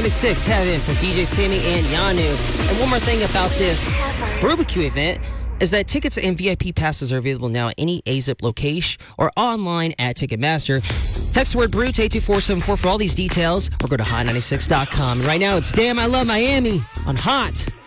96 Heaven for DJ Sammy and Yanu. And one more thing about this barbecue event is that tickets and VIP passes are available now at any AZIP location or online at Ticketmaster. Text the word BREW to 82474 for all these details or go to hot96.com. Right now it's Damn I Love Miami on Hot